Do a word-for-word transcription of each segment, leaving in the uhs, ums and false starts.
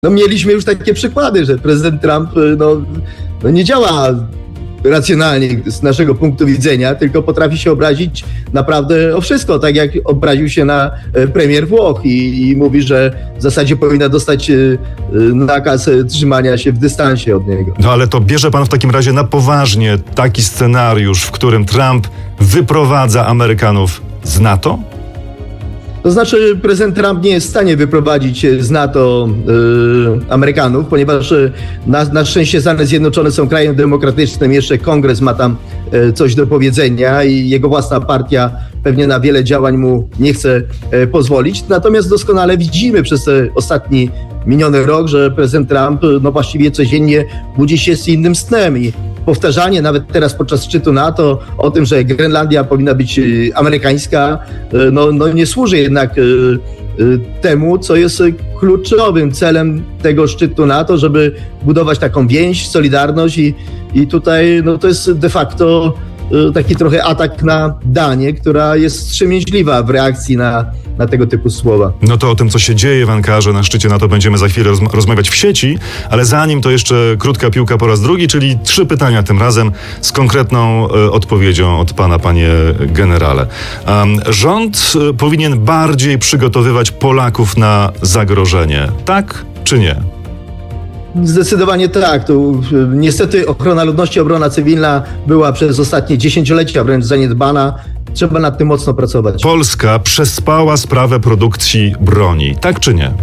No mieliśmy już takie przykłady, że prezydent Trump no, no nie działa racjonalnie z naszego punktu widzenia, tylko potrafi się obrazić naprawdę o wszystko, tak jak obraził się na premier Włoch i, i mówi, że w zasadzie powinna dostać nakaz trzymania się w dystansie od niego. No ale to bierze pan w takim razie na poważnie taki scenariusz, w którym Trump wyprowadza Amerykanów z NATO? To znaczy prezydent Trump nie jest w stanie wyprowadzić z NATO y, Amerykanów, ponieważ na, na szczęście Stany Zjednoczone są krajem demokratycznym, jeszcze Kongres ma tam y, coś do powiedzenia i jego własna partia pewnie na wiele działań mu nie chce y, pozwolić. Natomiast doskonale widzimy przez ostatni miniony rok, że prezydent Trump no właściwie codziennie budzi się z innym snem i powtarzanie nawet teraz podczas szczytu NATO o tym, że Grenlandia powinna być amerykańska, no, no nie służy jednak temu, co jest kluczowym celem tego szczytu NATO, żeby budować taką więź, solidarność i, i tutaj no, to jest de facto taki trochę atak na Danię, która jest wstrzemięźliwa w reakcji na, na tego typu słowa. No to o tym, co się dzieje w Ankarze na szczycie NATO będziemy za chwilę rozma- rozmawiać w sieci, ale zanim to jeszcze krótka piłka po raz drugi, czyli trzy pytania tym razem z konkretną e, odpowiedzią od pana, panie generale. Um, rząd e, powinien bardziej przygotowywać Polaków na zagrożenie, tak czy nie? Zdecydowanie tak. Tu, niestety ochrona ludności, obrona cywilna była przez ostatnie dziesięciolecia wręcz zaniedbana. Trzeba nad tym mocno pracować. Polska przespała sprawę produkcji broni, tak czy nie?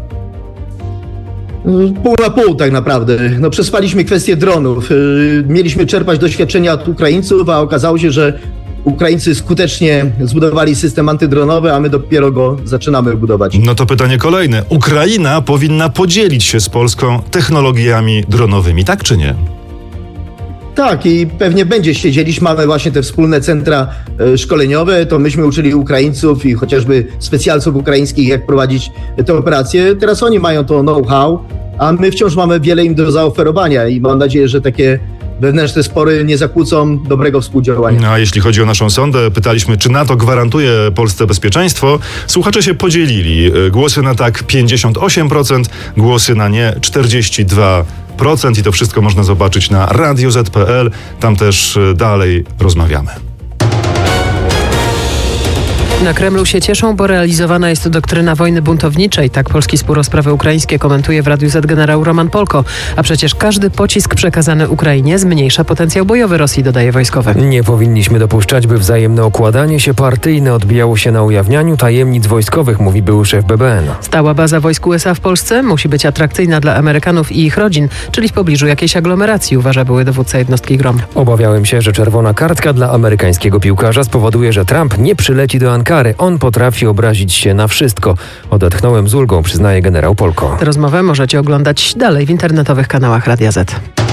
Pół na pół tak naprawdę. No, przespaliśmy kwestię dronów. Mieliśmy czerpać doświadczenia od Ukraińców, a okazało się, że Ukraińcy skutecznie zbudowali system antydronowy, a my dopiero go zaczynamy budować. No to pytanie kolejne. Ukraina powinna podzielić się z Polską technologiami dronowymi, tak czy nie? Tak i pewnie będzie się dzielić. Mamy właśnie te wspólne centra e, szkoleniowe, to myśmy uczyli Ukraińców i chociażby specjalców ukraińskich, jak prowadzić te operacje. Teraz oni mają to know-how, a my wciąż mamy wiele im do zaoferowania i mam nadzieję, że takie wewnętrzne spory nie zakłócą dobrego współdziałania. No, a jeśli chodzi o naszą sondę, pytaliśmy, czy NATO gwarantuje Polsce bezpieczeństwo. Słuchacze się podzielili. Głosy na tak pięćdziesiąt osiem procent, głosy na nie czterdzieści dwa procent i to wszystko można zobaczyć na radio zet kropka pe el. Tam też dalej rozmawiamy. Na Kremlu się cieszą, bo realizowana jest doktryna wojny buntowniczej. Tak polski spór o sprawy ukraińskie komentuje w Radiu Z generał Roman Polko. A przecież każdy pocisk przekazany Ukrainie zmniejsza potencjał bojowy Rosji, dodaje wojskowy. Nie powinniśmy dopuszczać, by wzajemne okładanie się partyjne odbijało się na ujawnianiu tajemnic wojskowych, mówi były szef be be en. Stała baza wojsk U S A w Polsce musi być atrakcyjna dla Amerykanów i ich rodzin, czyli w pobliżu jakiejś aglomeracji, uważa były dowódca jednostki Grom. Obawiałem się, że czerwona kartka dla amerykańskiego piłkarza spowoduje, że Trump nie przyleci do Ankary. On potrafi obrazić się na wszystko. Odetchnąłem z ulgą, przyznaje generał Polko. Tę rozmowę możecie oglądać dalej w internetowych kanałach Radia Z.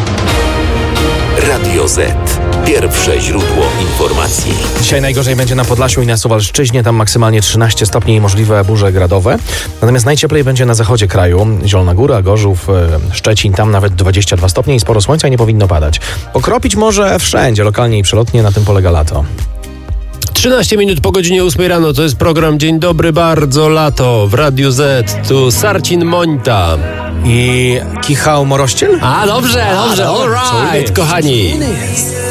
Radio Z. Pierwsze źródło informacji. Dzisiaj najgorzej będzie na Podlasiu i na Suwalszczyźnie. Tam maksymalnie trzynaście stopni i możliwe burze gradowe. Natomiast najcieplej będzie na zachodzie kraju. Zielona Góra, Gorzów, Szczecin. Tam nawet dwadzieścia dwa stopnie i sporo słońca i nie powinno padać. Pokropić może wszędzie, lokalnie i przelotnie. Na tym polega lato. trzynaście minut po godzinie ósmej rano, to jest program Dzień Dobry, bardzo lato w Radiu Z. Tu Sarcin Mońta. I Kichał Morościel? A, dobrze, dobrze, all right, kochani.